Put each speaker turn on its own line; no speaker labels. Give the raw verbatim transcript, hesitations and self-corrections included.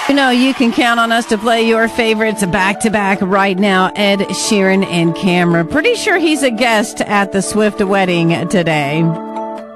You know, you can count on us to play your favorites back to back right now. Ed Sheeran and Camera. Pretty sure he's a guest at the Swift wedding today.